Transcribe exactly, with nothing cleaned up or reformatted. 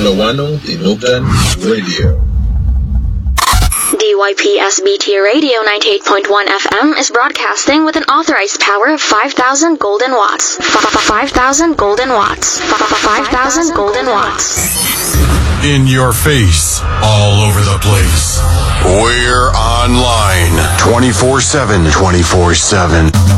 Lawano Tinugdan Radio. D Y P S B T Radio ninety-eight point one F M is broadcasting with an authorized power of five thousand golden watts. five thousand golden watts. five thousand golden watts. In your face, all over the place. We're online twenty-four seven, twenty-four seven.